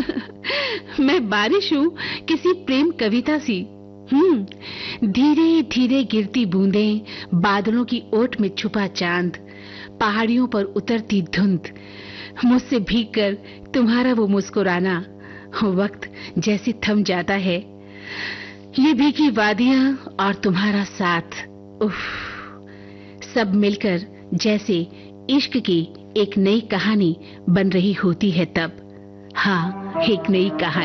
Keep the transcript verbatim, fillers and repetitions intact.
मैं बारिश हूँ किसी प्रेम कविता सी। हम्म धीरे धीरे गिरती बूंदें, बादलों की ओट में छुपा चांद, पहाड़ियों पर उतरती धुंध, मुझसे भीगकर तुम्हारा वो मुस्कुराना, वक्त जैसे थम जाता है, ये भीगी वादियां और तुम्हारा साथ, उफ, सब मिलकर जैसे इश्क की एक नई कहानी बन रही होती है तब। हाँ, एक नई कहानी।